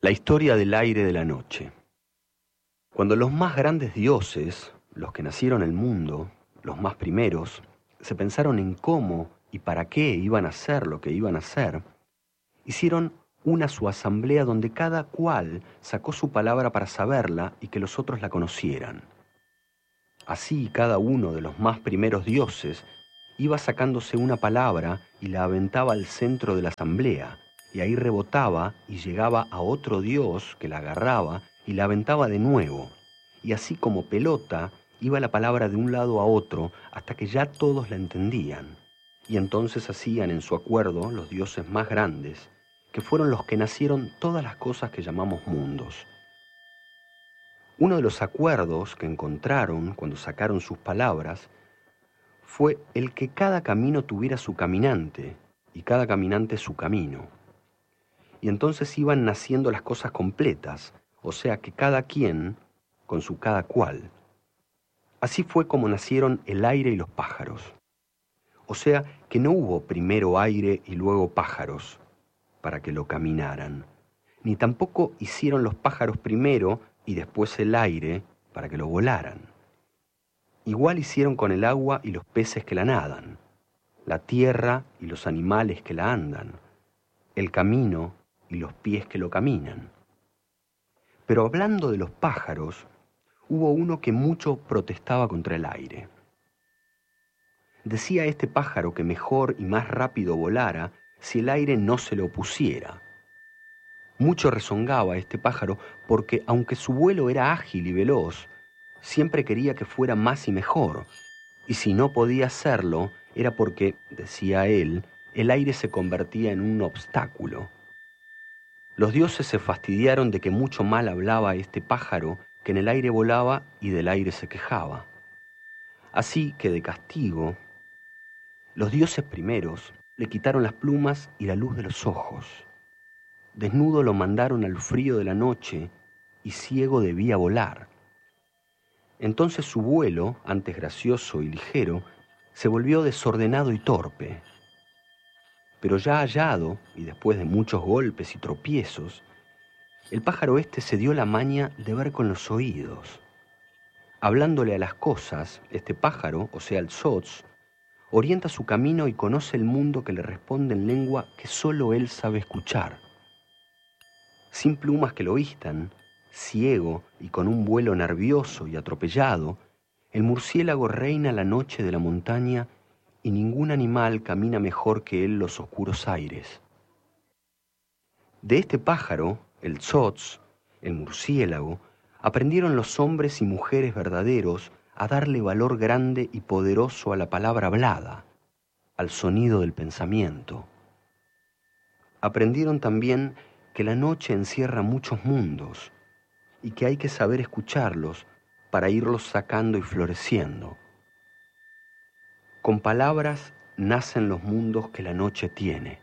La historia del aire de la noche. Cuando los más grandes dioses, los que nacieron el mundo, los más primeros, se pensaron en cómo y para qué iban a hacer lo que iban a hacer, hicieron su asamblea donde cada cual sacó su palabra para saberla y que los otros la conocieran. Así cada uno de los más primeros dioses iba sacándose una palabra y la aventaba al centro de la asamblea, y ahí rebotaba y llegaba a otro dios que la agarraba y la aventaba de nuevo, y así como pelota iba la palabra de un lado a otro hasta que ya todos la entendían, y entonces hacían en su acuerdo los dioses más grandes, que fueron los que nacieron todas las cosas que llamamos mundos. Uno de los acuerdos que encontraron cuando sacaron sus palabras fue el que cada camino tuviera su caminante y cada caminante su camino. Y entonces iban naciendo las cosas completas, o sea que cada quien con su cada cual. Así fue como nacieron el aire y los pájaros. O sea que no hubo primero aire y luego pájaros para que lo caminaran, ni tampoco hicieron los pájaros primero y después el aire para que lo volaran. Igual hicieron con el agua y los peces que la nadan, la tierra y los animales que la andan, el camino y los pies que lo caminan. Pero hablando de los pájaros, hubo uno que mucho protestaba contra el aire. Decía este pájaro que mejor y más rápido volara si el aire no se le opusiera. Mucho rezongaba este pájaro porque, aunque su vuelo era ágil y veloz, siempre quería que fuera más y mejor, y si no podía hacerlo era porque, decía él, el aire se convertía en un obstáculo. Los dioses se fastidiaron de que mucho mal hablaba este pájaro que en el aire volaba y del aire se quejaba. Así que de castigo, los dioses primeros le quitaron las plumas y la luz de los ojos. Desnudo lo mandaron al frío de la noche y ciego debía volar. Entonces su vuelo, antes gracioso y ligero, se volvió desordenado y torpe. Pero ya hallado, y después de muchos golpes y tropiezos, el pájaro este se dio la maña de ver con los oídos. Hablándole a las cosas, este pájaro, o sea el Tzotzz, orienta su camino y conoce el mundo que le responde en lengua que solo él sabe escuchar. Sin plumas que lo vistan, ciego y con un vuelo nervioso y atropellado, el murciélago reina la noche de la montaña y ningún animal camina mejor que él los oscuros aires. De este pájaro, el Tzotzz, el murciélago, aprendieron los hombres y mujeres verdaderos a darle valor grande y poderoso a la palabra hablada, al sonido del pensamiento. Aprendieron también que la noche encierra muchos mundos y que hay que saber escucharlos para irlos sacando y floreciendo. Con palabras nacen los mundos que la noche tiene.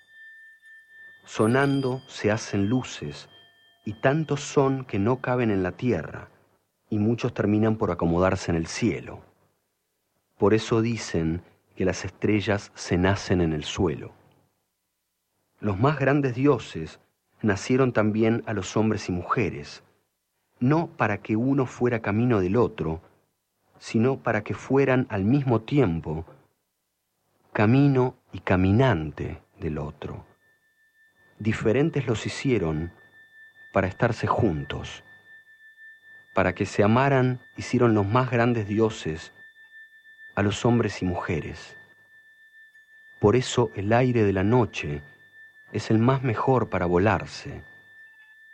Sonando se hacen luces, y tantos son que no caben en la tierra, y muchos terminan por acomodarse en el cielo. Por eso dicen que las estrellas se nacen en el suelo. Los más grandes dioses nacieron también a los hombres y mujeres, no para que uno fuera camino del otro, sino para que fueran al mismo tiempo camino y caminante del otro. Diferentes los hicieron para estarse juntos. Para que se amaran hicieron los más grandes dioses a los hombres y mujeres. Por eso el aire de la noche es el más mejor para volarse,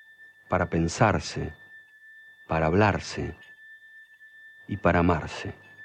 para pensarse, para hablarse y para amarse.